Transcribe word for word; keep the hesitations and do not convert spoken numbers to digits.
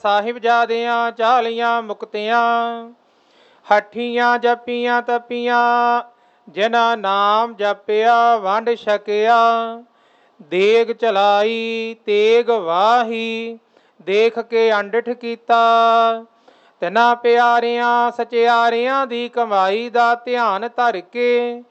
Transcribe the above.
ਸਾਹਿਬਜ਼ਾਦਿਆਂ ਚਾਲੀਆਂ ਮੁਕਤਿਆਂ। ਹੱਠੀਆਂ ਜਪੀਆਂ ਤਪੀਆਂ ਜਿਨ੍ਹਾਂ ਨਾਮ ਜਪਿਆ ਵੰਡ ਛਕਿਆ। ਦੇਗ ਚਲਾਈ ਤੇਗ ਵਾਹੀ ਦੇਖ ਕੇ ਅੰਡਠ ਕੀਤਾ। ਤਿਨਾਂ ਪਿਆਰਿਆਂ ਸਚਿਆਰਿਆਂ ਦੀ ਕਮਾਈ ਦਾ ਧਿਆਨ ਧਰ ਕੇ